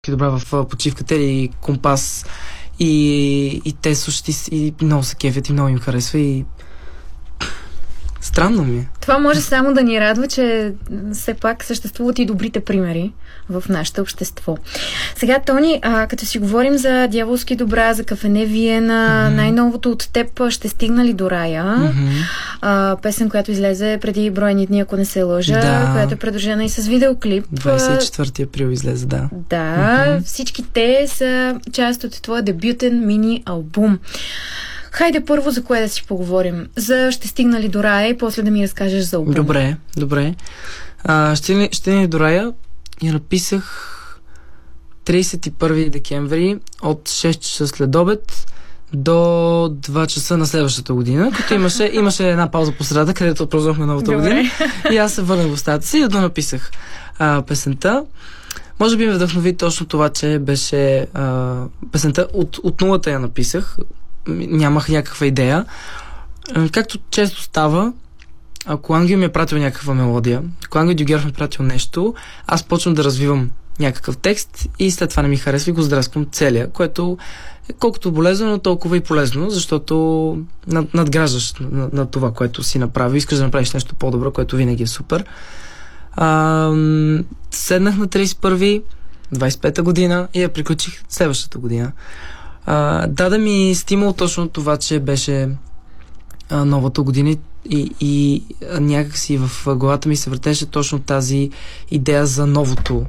добра в почивката или Компас и те слушат и много се кефят и много им харесва и странно ми е. Това може само да ни радва, че все пак съществуват и добрите примери в нашето общество. Сега, Тони, като си говорим за Дяволски добра, за Кафене Виена, най-новото от теб Ще стигна ли до рая? Песен, която излезе преди броени дни, ако не се лъжа, която е придружена и с видеоклип. 24 април излезе, да. Да, всички те са част от твоя дебютен мини-албум. Хайде първо за кое да си поговорим. За Ще стигна ли до рая и после да ми разкажеш за албума. Добре. Ще стигна ли до рая я написах 31 декември от 6 часа след обед до 2 часа на следващата година, като имаше една пауза по средата, където отпразнувахме новата година. И аз се върнах в стаята си и да написах песента. Може би ме вдъхнови точно това, че беше песента от нулата я написах. Нямах някаква идея. Както често става, ако Ангел ми е пратил някаква мелодия, ако Ангел Дюгеров ми е пратил нещо, аз почвам да развивам някакъв текст и след това не ми харесва и го сдрасквам целия, което колкото болезнено, толкова и полезно, защото надграждаш на това, което си направил. Искаш да направиш нещо по-добро, което винаги е супер. Седнах на 31-ви, 25-та година и я приключих следващата година. Даде ми стимул точно това, че беше новата година и някакси в главата ми се въртеше точно тази идея за новото,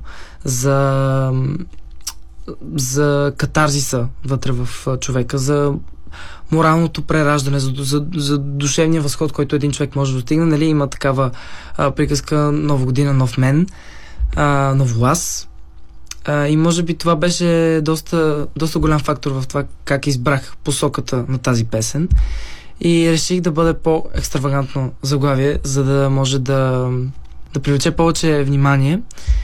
за катарзиса вътре в човека, за моралното прераждане, за душевния възход, който един човек може да достигне. Нали, има такава приказка Нова година, нов мен, ново аз. И може би това беше доста голям фактор в това как избрах посоката на тази песен. И реших да бъде по-екстравагантно заглавие, за да може да привлече повече внимание.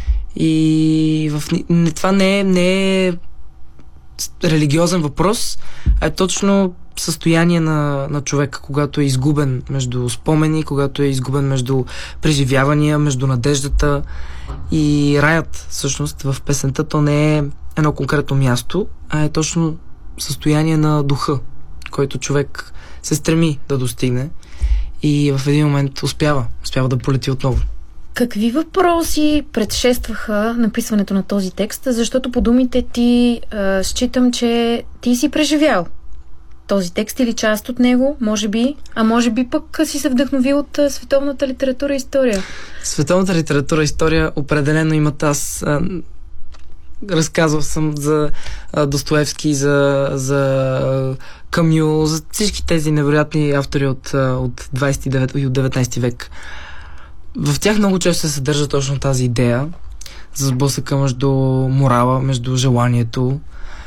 И това не е религиозен въпрос, а е точно състояние на човека, когато е изгубен между спомени, когато е изгубен между преживявания, между надеждата. И раят, всъщност, в песента то не е едно конкретно място, а е точно състояние на духа, който човек се стреми да достигне и в един момент успява да полети отново. Какви въпроси предшестваха написването на този текст? Защото по думите ти считам, че ти си преживял този текст или част от него, може би, а може би пък си се вдъхновил от световната литература и история. Световната литература и история определено имат. Аз разказвал съм за Достоевски, за Камю, за всички тези невероятни автори от 29 и от 19 век. В тях много често се съдържа точно тази идея за сблъсъка между морала, между желанието.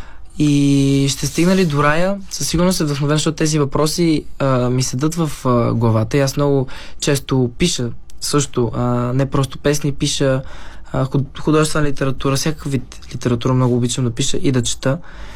И ще стигна ли до рая? Със сигурност се вдъхновен, защото тези въпроси ми седат в главата. И аз много често пиша също, не просто песни, пиша художествена литература, всякакъв вид литература много обичам да пиша и да чета.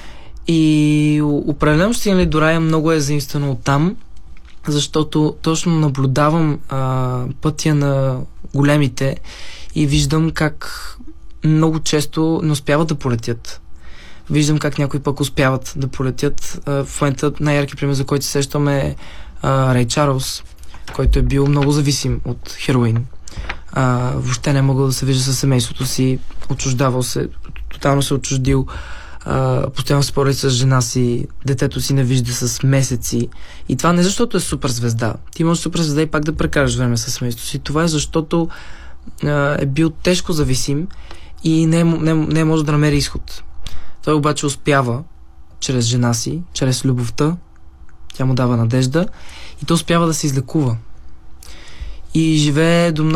И определено ще стигна ли до рая много е заимствено от там, защото точно наблюдавам пътя на големите и виждам как много често не успяват да полетят. Виждам как някои пък успяват да полетят. В момента най-ярки пример, за който се сещам е Рей Чарлз, който е бил много зависим от хероин. Въобще не е могъл да се вижда със семейството си, отчуждавал се, тотално се отчуждил, постоянно спори с жена си, детето си не вижда с месеци. И това не защото е супер звезда. Ти можеш супер звезда и пак да прекараш време със семейството си. Това е защото е бил тежко зависим и не може да намери изход. Той обаче успява чрез жена си, чрез любовта, тя му дава надежда и той успява да се излекува. И живее до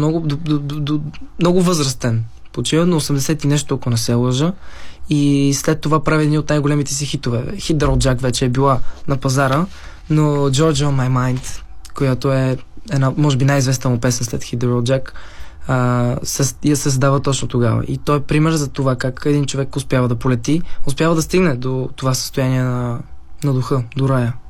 много възрастен. Почива на 80 и нещо, ако не се лъжа. И след това прави един от най-големите си хитове. Hit the Road Jack вече е била на пазара, но Georgia on My Mind, която е една, може би най-известна му песен след Hit the Road Jack, се създава точно тогава. И той е пример за това как един човек успява да полети, успява да стигне до това състояние на духа, до рая.